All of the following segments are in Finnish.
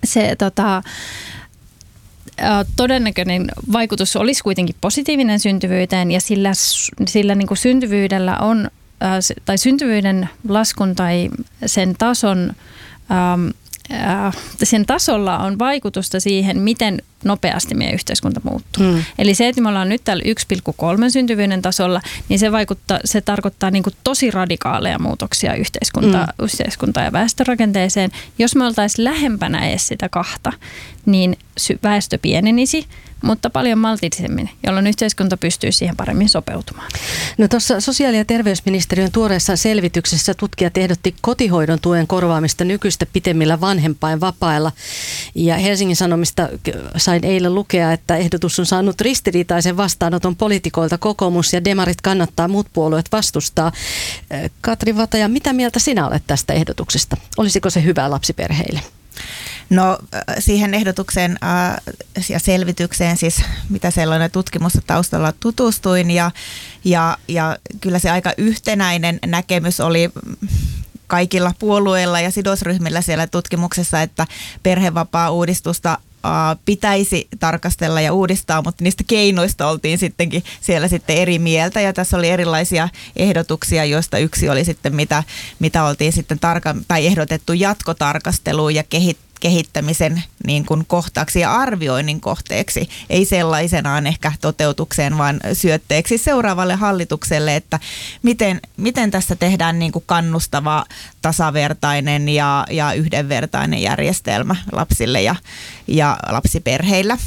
todennäköinen vaikutus olisi kuitenkin positiivinen syntyvyyteen ja sillä niin kuin syntyvyydellä on, tai syntyvyyden laskun tai sen tason, sen tasolla on vaikutusta siihen, miten nopeasti meidän yhteiskunta muuttuu. Eli se, että me ollaan nyt täällä 1,3 syntyvyyden tasolla, niin se tarkoittaa niin kuin tosi radikaaleja muutoksia yhteiskuntaan ja väestörakenteeseen. Jos me oltaisiin lähempänä edes sitä 2, niin väestö pienenisi, mutta paljon maltillisemmin, jolloin yhteiskunta pystyy siihen paremmin sopeutumaan. No tuossa sosiaali- ja terveysministeriön tuoreessa selvityksessä tutkijat ehdotti kotihoidon tuen korvaamista nykyistä pitemmillä vanhempainvapailla. Ja Helsingin Sanomista sain eilen lukea, että ehdotus on saanut ristiriitaisen vastaanoton poliitikoilta. Kokoomus ja demarit kannattaa, muut puolueet vastustaa. Katri Vataja, mitä mieltä sinä olet tästä ehdotuksesta? Olisiko se hyvä lapsiperheille? No siihen ehdotukseen ja selvitykseen, siis mitä sellainen tutkimus taustalla tutustuin ja kyllä se aika yhtenäinen näkemys oli kaikilla puolueilla ja sidosryhmillä siellä tutkimuksessa, että perhevapaa-uudistusta pitäisi tarkastella ja uudistaa, mutta niistä keinoista oltiin sittenkin siellä sitten eri mieltä ja tässä oli erilaisia ehdotuksia, joista yksi oli sitten mitä oltiin sitten ehdotettu jatkotarkasteluun ja kehittämisen niin kuin kohtaaksi ja arvioinnin kohteeksi, ei sellaisenaan ehkä toteutukseen, vaan syötteeksi seuraavalle hallitukselle, että miten tässä tehdään niin kuin kannustava, tasavertainen ja yhdenvertainen järjestelmä lapsille ja lapsiperheillä.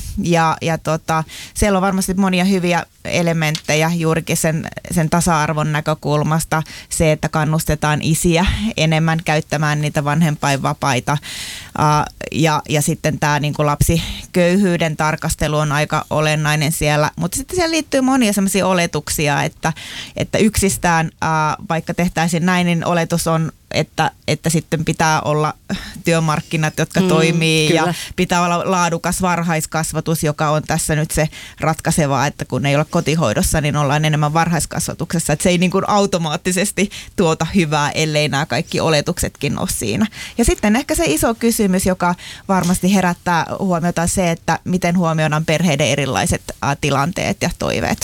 Siellä on varmasti monia hyviä elementtejä juurikin sen tasa-arvon näkökulmasta, se, että kannustetaan isiä enemmän käyttämään niitä vanhempainvapaita. Ja sitten tämä niin kuin lapsiköyhyyden tarkastelu on aika olennainen siellä, mutta sitten siellä liittyy monia sellaisia oletuksia, että yksistään vaikka tehtäisiin näin, niin oletus on, että sitten pitää olla työmarkkinat, jotka toimii kyllä. Ja pitää olla laadukas varhaiskasvatus, joka on tässä nyt se ratkaisevaa, että kun ei ole kotihoidossa, niin ollaan enemmän varhaiskasvatuksessa, että se ei niin kuin automaattisesti tuota hyvää, ellei nämä kaikki oletuksetkin ole siinä. Ja sitten ehkä se iso kysymys, joka varmasti herättää huomiota se, että miten huomioidaan perheiden erilaiset tilanteet ja toiveet.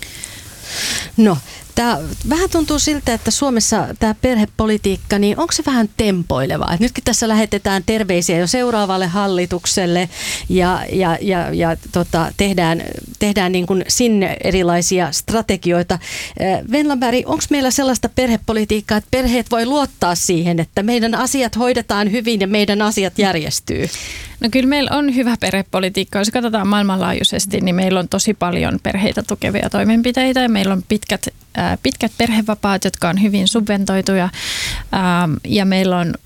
No, tämä vähän tuntuu siltä, että Suomessa tämä perhepolitiikka, niin onko se vähän tempoilevaa? Et nytkin tässä lähetetään terveisiä jo seuraavalle hallitukselle ja tehdään niin kuin sinne erilaisia strategioita. Venlaberg, onko meillä sellaista perhepolitiikkaa, että perheet voi luottaa siihen, että meidän asiat hoidetaan hyvin ja meidän asiat järjestyy? No kyllä meillä on hyvä perhepolitiikka. Jos katsotaan maailmanlaajuisesti, niin meillä on tosi paljon perheitä tukevia toimenpiteitä ja meillä on pitkät perhevapaat, jotka on hyvin subventoituja ja meillä on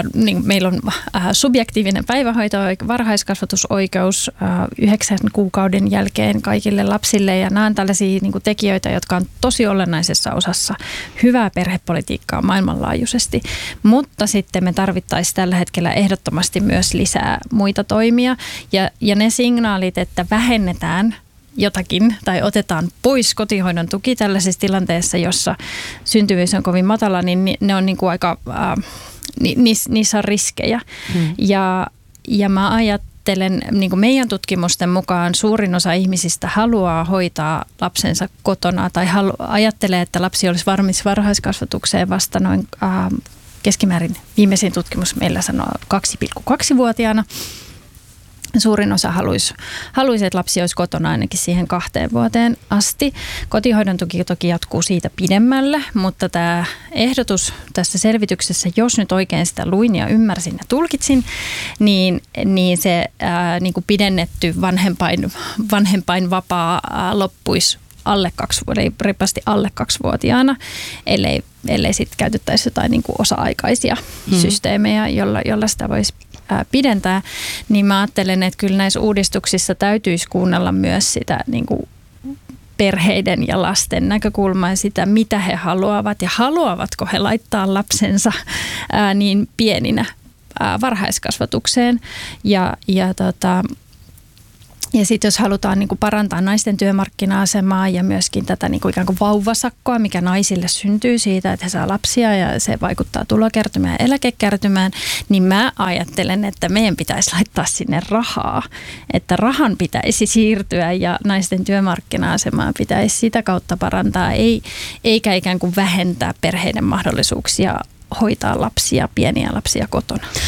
subjektiivinen päivähoito, varhaiskasvatusoikeus 9 kuukauden jälkeen kaikille lapsille ja nämä on tällaisia niin kuin tekijöitä, jotka on tosi olennaisessa osassa hyvää perhepolitiikkaa maailmanlaajuisesti, mutta sitten me tarvittaisiin tällä hetkellä ehdottomasti myös lisää muita toimia ja ne signaalit, että vähennetään jotakin tai otetaan pois kotihoidon tuki tällaisessa tilanteessa, jossa syntyvyys on kovin matala, niin ne on niin kuin aika, niissä on riskejä. Ja mä ajattelen, niin kuin meidän tutkimusten mukaan suurin osa ihmisistä haluaa hoitaa lapsensa kotona tai ajattelee, että lapsi olisi valmis varhaiskasvatukseen vasta noin keskimäärin viimeisin tutkimus meillä sanoo 2,2-vuotiaana. Suurin osa haluaisi, että lapsi olisi kotona ainakin siihen 2 vuoteen asti. Kotihoidon tuki toki jatkuu siitä pidemmälle, mutta tämä ehdotus tässä selvityksessä, jos nyt oikein sitä luin ja ymmärsin ja tulkitsin, niin se niin kuin pidennetty vanhempainvapaa loppuisi reippaasti alle 2-vuotiaana, ellei sitten käytettäisi jotain niin kuin osa-aikaisia systeemejä, jolla sitä voisi pidentää, niin mä ajattelen, että kyllä näissä uudistuksissa täytyisi kuunnella myös sitä niin kuin perheiden ja lasten näkökulmaa ja sitä, mitä he haluavat ja haluavatko he laittaa lapsensa niin pieninä varhaiskasvatukseen Ja sitten jos halutaan niin kuin parantaa naisten työmarkkina-asemaa ja myöskin tätä niin kuin ikään kuin vauvasakkoa, mikä naisille syntyy siitä, että he saa lapsia ja se vaikuttaa tulokertymään ja eläkekertymään, niin mä ajattelen, että meidän pitäisi laittaa sinne rahaa. Että rahan pitäisi siirtyä ja naisten työmarkkina-asemaa pitäisi sitä kautta parantaa, eikä ikään kuin vähentää perheiden mahdollisuuksia hoitaa lapsia, pieniä lapsia kotona.